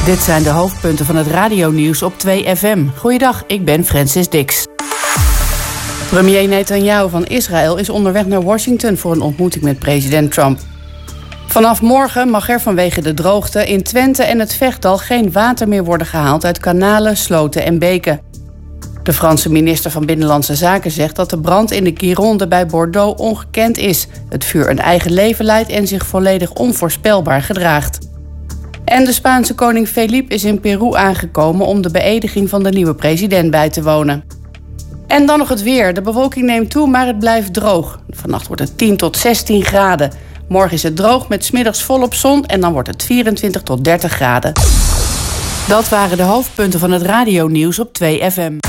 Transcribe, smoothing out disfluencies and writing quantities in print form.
Dit zijn de hoofdpunten van het radionieuws op 2FM. Goeiedag, ik ben Francis Dix. Premier Netanyahu van Israël is onderweg naar Washington voor een ontmoeting met president Trump. Vanaf morgen mag er vanwege de droogte in Twente en het Vechtdal geen water meer worden gehaald uit kanalen, sloten en beken. De Franse minister van Binnenlandse Zaken zegt dat de brand in de Gironde bij Bordeaux ongekend is, het vuur een eigen leven leidt en zich volledig onvoorspelbaar gedraagt. En de Spaanse koning Felipe is in Peru aangekomen om de beëdiging van de nieuwe president bij te wonen. En dan nog het weer. De bewolking neemt toe, maar het blijft droog. Vannacht wordt het 10 tot 16 graden. Morgen is het droog met 's middags volop zon en dan wordt het 24 tot 30 graden. Dat waren de hoofdpunten van het radionieuws op 2FM.